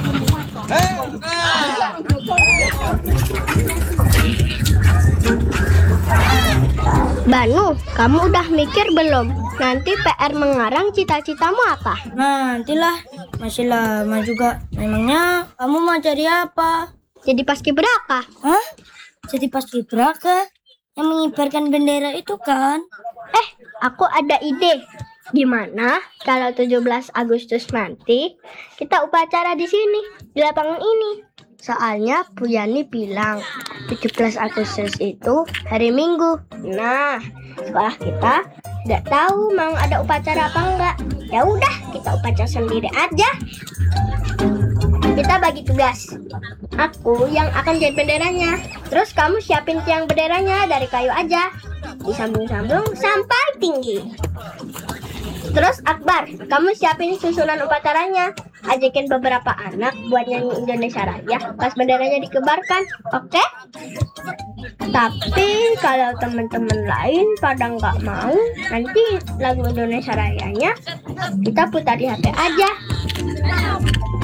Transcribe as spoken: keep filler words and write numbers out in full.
Banu, kamu udah mikir belum? Nanti P R mengarang cita-citamu apa? Nantilah, masih lama juga. Memangnya kamu mau jadi apa? Jadi paskibraka. Hah? Jadi paskibraka? Yang mengibarkan bendera itu kan? Eh, aku ada ide. Gimana kalau tujuh belas Agustus nanti kita upacara di sini, di lapangan ini? Soalnya Bu Yani bilang tujuh belas Agustus itu hari Minggu. Nah, sekolah kita nggak tahu mau ada upacara apa enggak. Ya udah, kita upacara sendiri aja. Kita bagi tugas. Aku yang akan jahit benderanya. Terus kamu siapin tiang benderanya dari kayu aja. Disambung-sambung sampai tinggi. Terus Akbar, kamu siapin susunan upacaranya. Ajakin beberapa anak buat nyanyi Indonesia Raya pas benderanya dikebarkan, oke? Tapi kalau teman-teman lain pada nggak mau, nanti lagu Indonesia Rayanya kita putar di H P aja.